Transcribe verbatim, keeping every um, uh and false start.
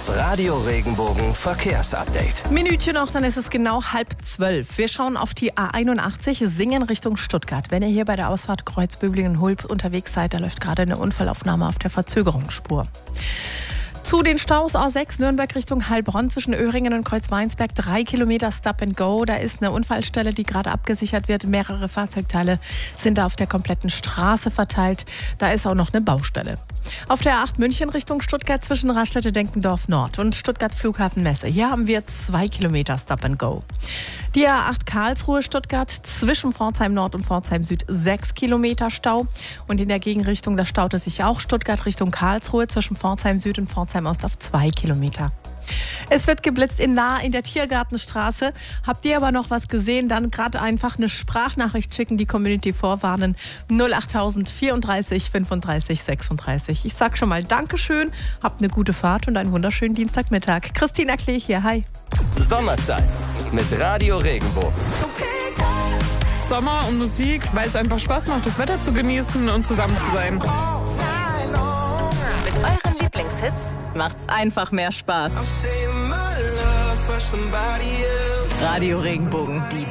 Das Radio Regenbogen Verkehrsupdate. Minütchen noch, dann ist es genau halb zwölf. Wir schauen auf die A einundachtzig, Singen Richtung Stuttgart. Wenn ihr hier bei der Ausfahrt Kreuzböblingen-Hulb unterwegs seid, da läuft gerade eine Unfallaufnahme auf der Verzögerungsspur. Zu den Staus A sechs Nürnberg Richtung Heilbronn zwischen Öhringen und Kreuzweinsberg. Drei Kilometer Stop and Go. Da ist eine Unfallstelle, die gerade abgesichert wird. Mehrere Fahrzeugteile sind da auf der kompletten Straße verteilt. Da ist auch noch eine Baustelle. Auf der A acht München Richtung Stuttgart zwischen Raststätte-Denkendorf Nord und Stuttgart Flughafen Messe. Hier haben wir zwei Kilometer Stop and Go. Die A acht Karlsruhe Stuttgart zwischen Pforzheim Nord und Pforzheim Süd sechs Kilometer Stau. Und in der Gegenrichtung, da staut es sich auch Stuttgart Richtung Karlsruhe zwischen Pforzheim Süd und Pforzheim Ost auf zwei Kilometer. Es wird geblitzt in Nahe in der Tiergartenstraße. Habt ihr aber noch was gesehen, dann gerade einfach eine Sprachnachricht schicken, die Community vorwarnen. null achttausend vierunddreißig fünfunddreißig sechsunddreißig. Ich sag schon mal Dankeschön, habt eine gute Fahrt und einen wunderschönen Dienstagmittag. Christina Klee hier, hi. Sommerzeit mit Radio Regenbogen. Sommer und Musik, weil es einfach Spaß macht, das Wetter zu genießen und zusammen zu sein. Mit euren Lieblingshits macht's einfach mehr Spaß. Radio Regenbogen, die